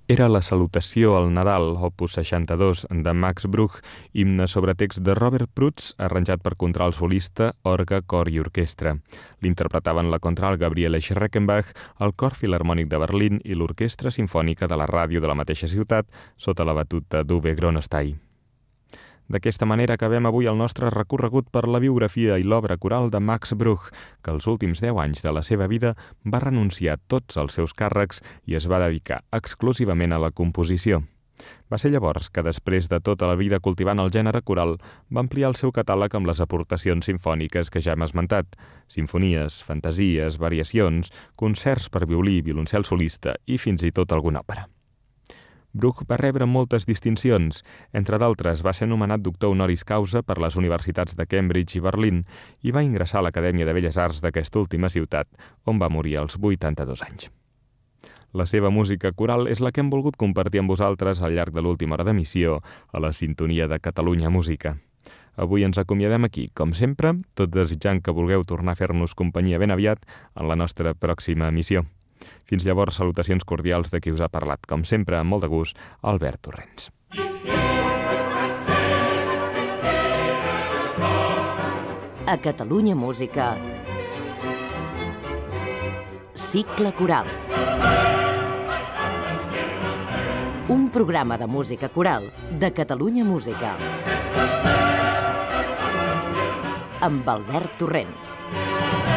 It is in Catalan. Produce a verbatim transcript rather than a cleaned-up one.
Era la salutació al Nadal, opus seixanta-dos, de Max Bruch, himne sobre text de Robert Prutz, arranjat per contralt solista, orgue, cor i orquestra. L'interpretaven la contralt Gabriele Schreckenbach, el Cor Filharmònic de Berlín i l'Orquestra Simfònica de la ràdio de la mateixa ciutat, sota la batuta d'Uwe Gronstein. D'aquesta manera acabem avui el nostre recorregut per la biografia i l'obra coral de Max Bruch, que els últims deu anys de la seva vida va renunciar a tots els seus càrrecs i es va dedicar exclusivament a la composició. Va ser llavors que, després de tota la vida cultivant el gènere coral, va ampliar el seu catàleg amb les aportacions simfòniques que ja hem esmentat: simfonies, fantasies, variacions, concerts per violí, violoncel solista i fins i tot alguna òpera. Bruch va rebre moltes distincions. Entre d'altres, va ser nomenat doctor honoris causa per les universitats de Cambridge i Berlín i va ingressar a l'Acadèmia de Belles Arts d'aquesta última ciutat, on va morir als vuitanta-dos anys. La seva música coral és la que hem volgut compartir amb vosaltres al llarg de l'última hora d'emissió a la sintonia de Catalunya Música. Avui ens acomiadem aquí, com sempre, tot desitjant que vulgueu tornar a fer-nos companyia ben aviat en la nostra pròxima emissió. Fins llavors, salutacions cordials de qui us ha parlat, com sempre, amb molt de gust, Albert Torrents. A Catalunya Música, Cicle Coral. Un programa de música coral de Catalunya Música. Amb Albert Torrents.